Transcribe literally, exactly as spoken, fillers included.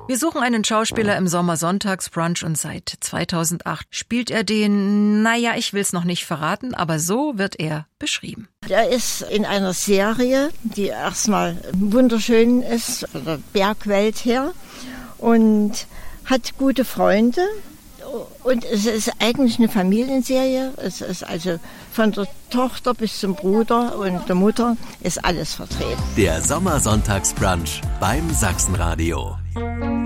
Wir suchen einen Schauspieler im Sommersonntagsbrunch und seit zweitausendacht spielt er den, naja, ich will es noch nicht verraten, aber so wird er beschrieben. Er ist in einer Serie, die erstmal wunderschön ist, von der Bergwelt her, und hat gute Freunde. Und es ist eigentlich eine Familienserie. Es ist also von der Tochter bis zum Bruder und der Mutter ist alles vertreten. Der Sommersonntagsbrunch beim Sachsenradio.